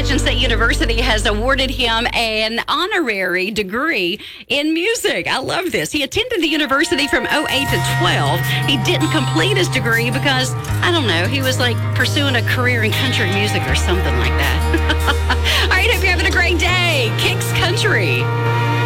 Appalachian State University has awarded him an honorary degree in music. I love this. He attended the university from 08 to 12. He didn't complete his degree because, I don't know, he was like pursuing a career in country music or something like that. All right, hope you're having a great day. Kicks Country.